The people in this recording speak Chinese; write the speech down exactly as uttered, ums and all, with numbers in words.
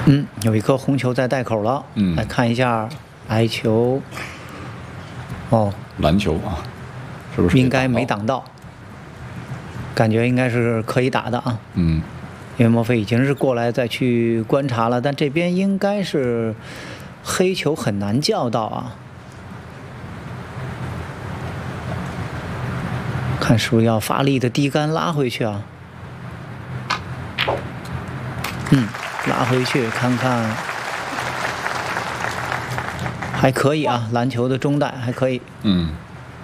嗯，有一颗红球在袋口了。 嗯， 来看一下白球。哦， 蓝球啊，是不是应该没挡到？感觉应该是可以打的啊。 嗯， 因为莫非已经是过来再去观察了，但这边应该是黑球很难叫到啊。看是不是要发力的低杆拉回去啊？嗯，拉回去看看，还可以啊，篮球的中带还可以。 嗯。